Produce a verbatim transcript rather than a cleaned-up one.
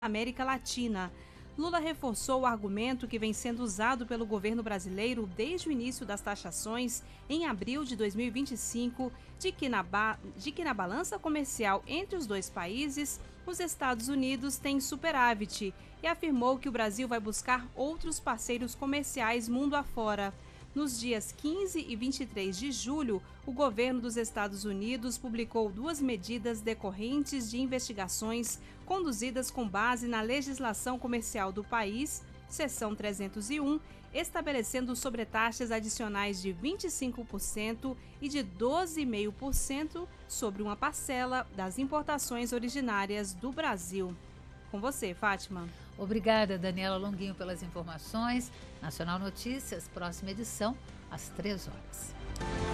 América Latina. Lula reforçou o argumento que vem sendo usado pelo governo brasileiro desde o início das taxações, em abril de dois mil e vinte e cinco, de que na, ba... de que na balança comercial entre os dois países, os Estados Unidos têm superávit, e afirmou que o Brasil vai buscar outros parceiros comerciais mundo afora. Nos dias quinze e vinte e três de julho, o governo dos Estados Unidos publicou duas medidas decorrentes de investigações conduzidas com base na legislação comercial do país, seção trezentos e um, estabelecendo sobretaxas adicionais de vinte e cinco por cento e de doze vírgula cinco por cento sobre uma parcela das importações originárias do Brasil. Com você, Fátima. Obrigada, Daniela Longuinho, pelas informações. Nacional Notícias, próxima edição, às três horas.